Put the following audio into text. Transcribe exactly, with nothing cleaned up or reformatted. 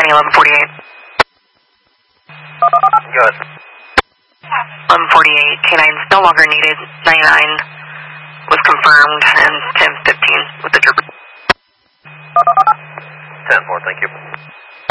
Penny eleven forty-eight. Go ahead. eleven forty-eight, K nine is no longer needed. ninety-nine was confirmed, and ten fifteen with the trooper. ten four, thank you.